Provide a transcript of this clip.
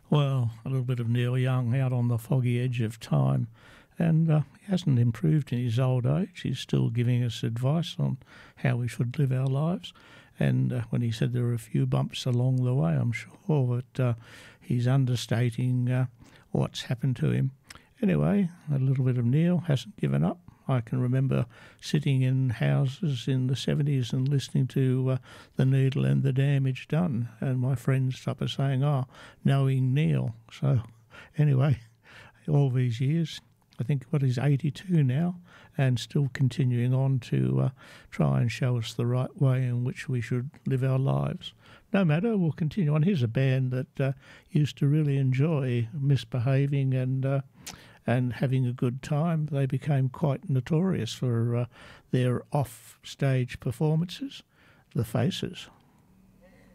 Well, a little bit of Neil Young out on the foggy edge of time. And he hasn't improved in his old age. He's still giving us advice on how we should live our lives. And when he said there were a few bumps along the way, I'm sure that he's understating what's happened to him. Anyway, a little bit of Neil hasn't given up. I can remember sitting in houses in the 70s and listening to The Needle and the Damage Done, and my friends up are saying, knowing Neil. So anyway, all these years, I think he's 82 now, and still continuing on to try and show us the right way in which we should live our lives. No matter, we'll continue on. Here's a band that used to really enjoy misbehaving and having a good time. They became quite notorious for their off-stage performances, The Faces.